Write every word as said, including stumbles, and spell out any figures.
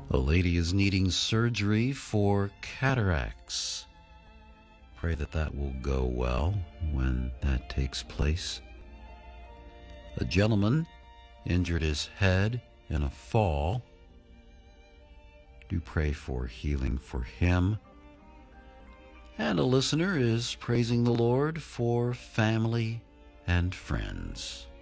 A lady is needing surgery for cataracts. Pray that that will go well when that takes place. A gentleman injured his head in a fall. Do pray for healing for him. And a listener is praising the Lord for family and friends.